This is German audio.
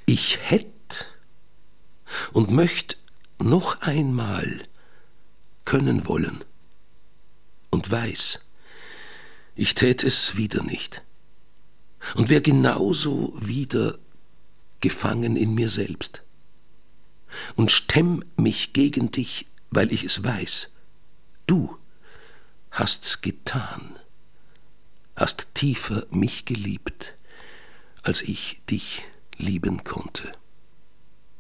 Ich hätt und möcht noch einmal können wollen und weiß, ich tät es wieder nicht und wär genauso wieder gefangen in mir selbst und stemm mich gegen dich, weil ich es weiß. Du hast's getan, hast tiefer mich geliebt, als ich dich lieben konnte.